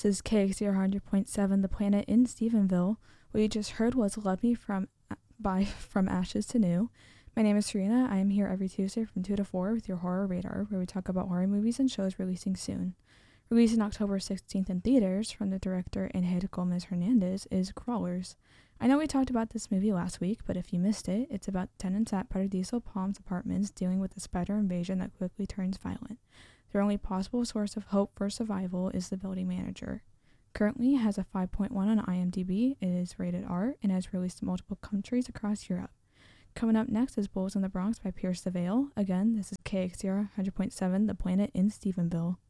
is KXDR 100.7, The Planet in Stephenville. What you just heard was Love Me From Ashes to New. My name is Serena. I am here every Tuesday from 2 to 4 with your Horror Radar, where we talk about horror movies and shows releasing soon. Releasing October 16th in theaters from the director Angel Gomez Hernandez is Crawlers. I know we talked about this movie last week, but if you missed it, it's about tenants at Paradiso Palms apartments dealing with a spider invasion that quickly turns violent. Their only possible source of hope for survival is the building manager. Currently has a 5.1 on IMDb, it is rated R, and has released in multiple countries across Europe. Coming up next is Bulls in the Bronx by Pierce the Veil. Again, this is KXDR 100.7, The Planet in Stephenville.